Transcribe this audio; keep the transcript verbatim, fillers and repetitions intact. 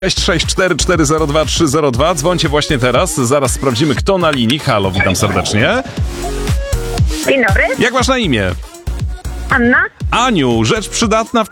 sześć sześć cztery cztery zero dwa trzy zero dwa. Dzwońcie właśnie teraz. Zaraz sprawdzimy, kto na linii. Halo, witam serdecznie. Dzień dobry, Jak masz na imię? Anna. Aniu, rzecz przydatna w